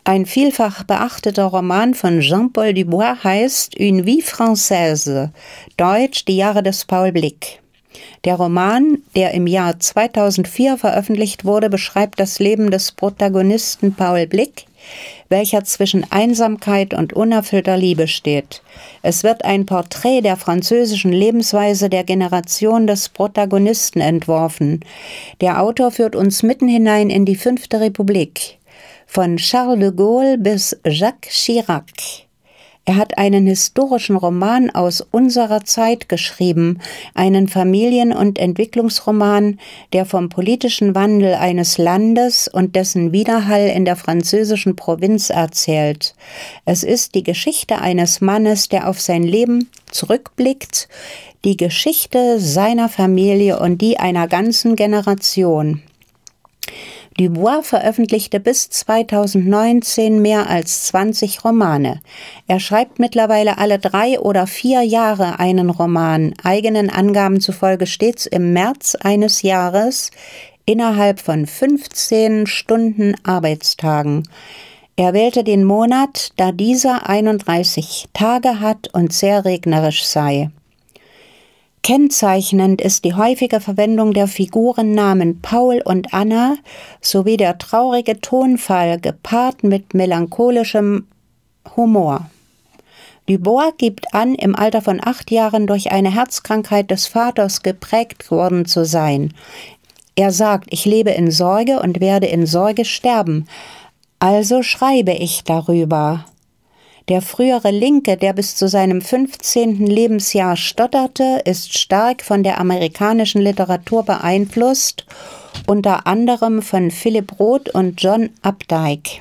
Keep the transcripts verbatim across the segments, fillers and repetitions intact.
Ein vielfach beachteter Roman von Jean-Paul Dubois heißt Une vie française, deutsch Die Jahre des Paul Blick. Der Roman, der im Jahr zweitausendvier veröffentlicht wurde, beschreibt das Leben des Protagonisten Paul Blick, welcher zwischen Einsamkeit und unerfüllter Liebe steht. Es wird ein Porträt der französischen Lebensweise der Generation des Protagonisten entworfen. Der Autor führt uns mitten hinein in die Fünfte Republik, von Charles de Gaulle bis Jacques Chirac. Er hat einen historischen Roman aus unserer Zeit geschrieben, einen Familien- und Entwicklungsroman, der vom politischen Wandel eines Landes und dessen Widerhall in der französischen Provinz erzählt. Es ist die Geschichte eines Mannes, der auf sein Leben zurückblickt, die Geschichte seiner Familie und die einer ganzen Generation. Dubois veröffentlichte bis zweitausendneunzehn mehr als zwanzig Romane. Er schreibt mittlerweile alle drei oder vier Jahre einen Roman, eigenen Angaben zufolge stets im März eines Jahres, innerhalb von fünfzehn Stunden Arbeitstagen. Er wählte den Monat, da dieser einunddreißig Tage hat und sehr regnerisch sei. Kennzeichnend ist die häufige Verwendung der Figurennamen Paul und Anna sowie der traurige Tonfall gepaart mit melancholischem Humor. Dubois gibt an, im Alter von acht Jahren durch eine Herzkrankheit des Vaters geprägt worden zu sein. Er sagt, ich lebe in Sorge und werde in Sorge sterben, also schreibe ich darüber. Der frühere Linke, der bis zu seinem fünfzehnten Lebensjahr stotterte, ist stark von der amerikanischen Literatur beeinflusst, unter anderem von Philip Roth und John Updike.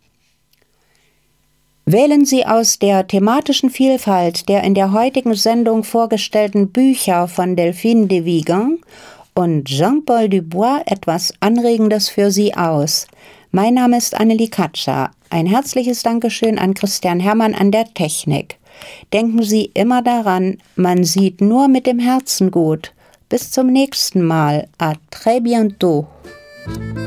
Wählen Sie aus der thematischen Vielfalt der in der heutigen Sendung vorgestellten Bücher von Delphine de Vigan und Jean-Paul Dubois etwas Anregendes für Sie aus. Mein Name ist Annelie Katscher. Ein herzliches Dankeschön an Christian Herrmann an der Technik. Denken Sie immer daran, man sieht nur mit dem Herzen gut. Bis zum nächsten Mal. À très bientôt.